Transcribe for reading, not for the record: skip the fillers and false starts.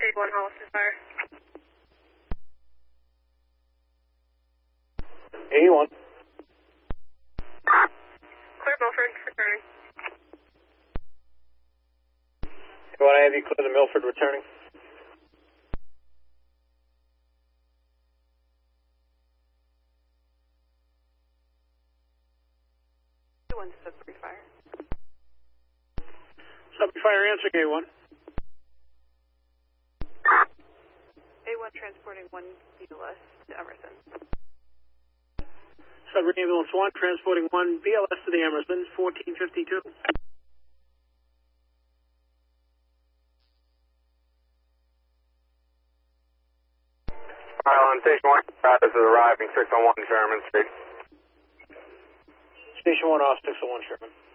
A1 Hollister Fire. A1. Clear Milford, returning. You want to have you clear the Milford returning? A1 Sudbury Fire. Sudbury Fire answering A1. A1 transporting 1 BLS to Emerson. Sudbury Ambulance 1 transporting 1 BLS to the Emerson, 1452. On Station 1, this is arriving 601 Sherman Street. Station 1 off 601 Sherman.